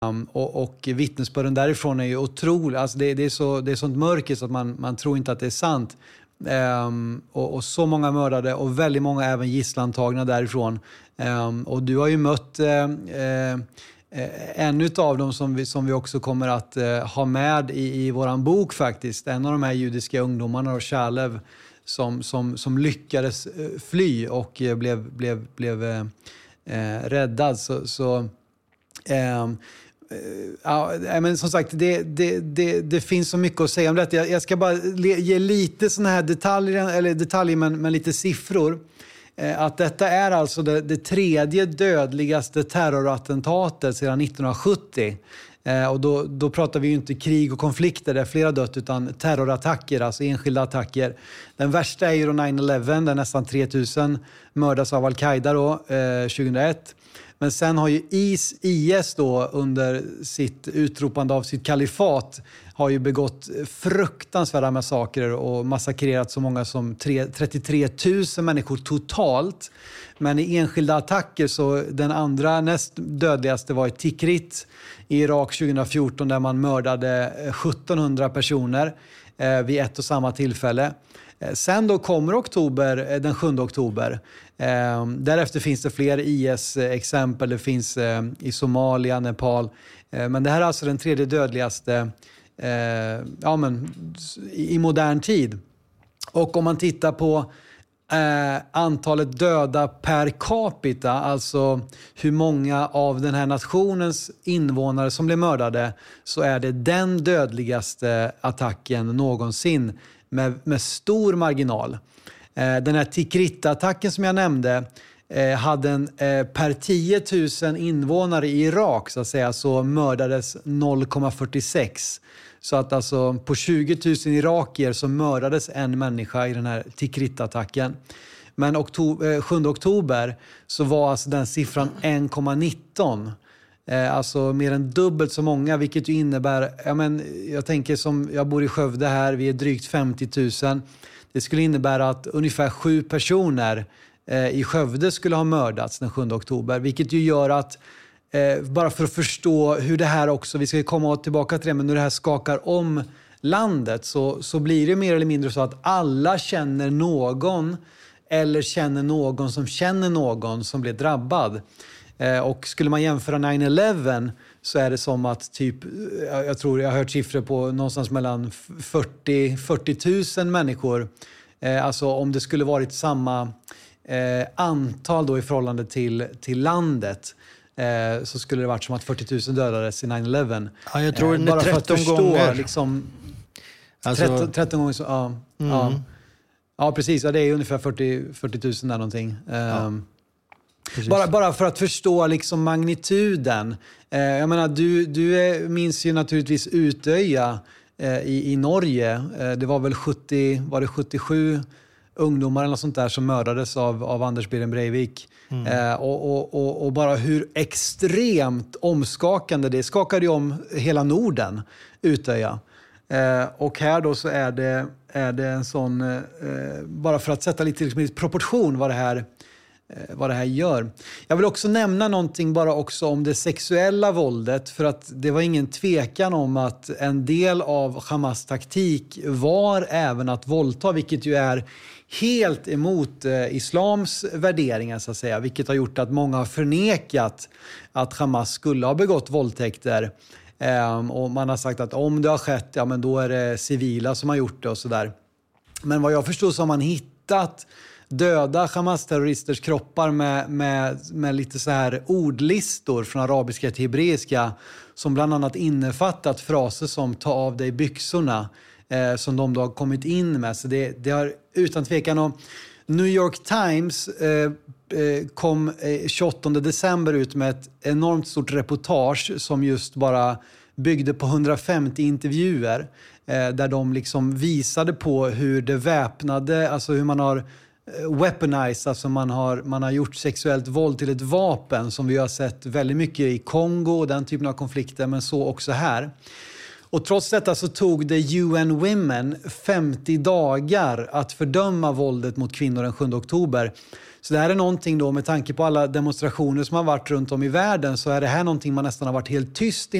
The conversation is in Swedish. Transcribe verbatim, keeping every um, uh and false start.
Um, och, och vittnesbörden därifrån är ju otroligt. Alltså det, det, är så, det är sånt mörker så att man, man tror inte att det är sant. Um, och, och så många mördade och väldigt många även gisslantagna därifrån. Um, och du har ju mött uh, uh, en av dem som vi, som vi också kommer att uh, ha med i, i våran bok faktiskt. En av de här judiska ungdomarna, Shalev, som, som, som lyckades uh, fly och uh, blev, blev, blev uh, uh, räddad. Så... så um, Ja, men som sagt, det, det, det, det finns så mycket att säga om det. Jag, jag ska bara ge lite såna här detaljer, eller detaljer men, men lite siffror. Eh, att detta är alltså det, det tredje dödligaste terrorattentatet sedan nittonhundrasjuttio. Eh, och då, då pratar vi ju inte krig och konflikter där flera dött, utan terrorattacker, alltså enskilda attacker. Den värsta är ju då nine eleven, där nästan tre tusen mördas av Al-Qaida då, eh, tjugohundraett. Men sen har ju I S då under sitt utropande av sitt kalifat har ju begått fruktansvärda massakrer och massakrerat så många som trettiotre tusen människor totalt. Men i enskilda attacker så den andra näst dödligaste var i Tikrit i Irak tjugohundrafjorton, där man mördade sjuttonhundra personer eh, vid ett och samma tillfälle. Sen då kommer oktober, den sjunde oktober. Eh, därefter finns det fler I S-exempel. Det finns eh, i Somalia, Nepal. Eh, men det här är alltså den tredje dödligaste eh, ja, men, i, i modern tid. Och om man tittar på eh, antalet döda per capita, alltså hur många av den här nationens invånare som blev mördade, så är det den dödligaste attacken någonsin. Med, med stor marginal. Eh, den här Tikrit-attacken som jag nämnde eh, hade en eh, per tio tusen invånare i Irak så att säga, så mördades noll komma fyrtiosex. Så att alltså på tjugo tusen irakier så mördades en människa i den här Tikrit-attacken. Men oktober, eh, sjunde oktober så var alltså den siffran en komma nitton. Eh, alltså mer än dubbelt så många, vilket ju innebär, ja men, jag tänker som, jag bor i Skövde här, vi är drygt femtio tusen. Det skulle innebära att ungefär sju personer eh, i Skövde skulle ha mördats den sjunde oktober. Vilket ju gör att, eh, bara för att förstå hur det här också, vi ska komma tillbaka till det, men när det här skakar om landet så, så blir det mer eller mindre så att alla känner någon eller känner någon som känner någon som blir drabbad. Och skulle man jämföra nine eleven så är det som att typ, jag tror jag har hört siffror på någonstans mellan fyrtio tusen människor. Alltså om det skulle varit samma antal då i förhållande till, till landet, så skulle det varit som att fyrtio tusen dödades i nine eleven. Ja, jag tror det är bara för att tretton förstå, gånger. Liksom, alltså... tretton, tretton gånger så, ja. Mm. ja. Ja, precis. Ja, det är ungefär fyrtio tusen där någonting. Ja. Bara, bara för att förstå liksom magnituden. Eh, jag menar, du, du är, minns ju naturligtvis Utöja eh, i, i Norge. Eh, det var väl sjuttio, var det sjuttiosju ungdomar eller något sånt där som mördades av, av Anders Behring Breivik. Mm. Eh, och, och, och, och bara hur extremt omskakande det skakade ju om hela Norden, Utöja. Eh, och här då så är det, är det en sån, eh, bara för att sätta lite liksom, i proportion vad det här vad det här gör. Jag vill också nämna någonting bara också om det sexuella våldet, för att det var ingen tvekan om att en del av Hamas taktik var även att våldta, vilket ju är helt emot eh, islams värderingar så att säga, vilket har gjort att många har förnekat att Hamas skulle ha begått våldtäkter. Eh, och man har sagt att om det har skett, ja men då är det civila som har gjort det och sådär. Men vad jag förstår så har man hittat döda Hamas-terroristers kroppar med, med, med lite så här ordlistor från arabiska till hebreiska som bland annat innefattat fraser som ta av dig byxorna eh, som de då har kommit in med. Så det, det har utan tvekan. Och New York Times eh, kom eh, tjugoåttonde december ut med ett enormt stort reportage som just bara byggde på hundrafemtio intervjuer eh, där de liksom visade på hur det väpnade, alltså hur man har weaponized, alltså man har, man har gjort sexuellt våld till ett vapen som vi har sett väldigt mycket i Kongo och den typen av konflikter, men så också här. Och trots detta så tog det U N Women femtio dagar att fördöma våldet mot kvinnor den sjunde oktober. Så det här är någonting då, med tanke på alla demonstrationer som har varit runt om i världen, så är det här någonting man nästan har varit helt tyst